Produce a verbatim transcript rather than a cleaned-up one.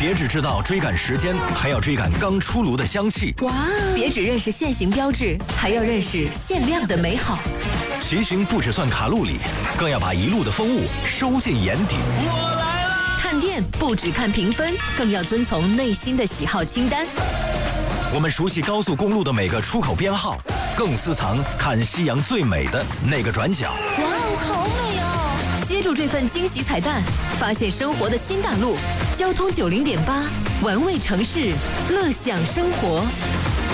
别只知道追赶时间，还要追赶刚出炉的香气。 哇！别只认识限行标志，还要认识限量的美好。 骑行不只算卡路里，更要把一路的风物收进眼底。 我来了！ 看店不只看评分，更要遵从内心的喜好清单。 我们熟悉高速公路的每个出口编号，更私藏看夕阳最美的那个转角。 哇哦，好美哦！接住这份惊喜彩蛋，发现生活的新大陆。交通九零点八，玩味城市，乐享生活。